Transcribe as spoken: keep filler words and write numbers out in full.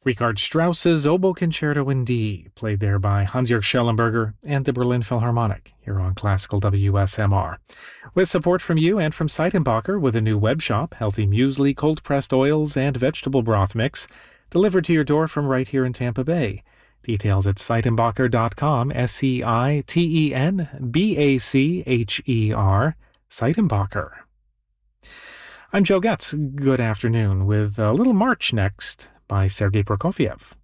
Richard Strauss's Oboe Concerto in D, played there by Hans-Jörg Schellenberger and the Berlin Philharmonic, here on Classical W S M R. With support from you and from Seitenbacher with a new web shop, healthy muesli, cold-pressed oils, and vegetable broth mix, delivered to your door from right here in Tampa Bay. Details at seitenbacher dot com, S E I T E N B A C H E R, Seitenbacher. I'm Joe Getz. Good afternoon, with a little March next by Sergei Prokofiev.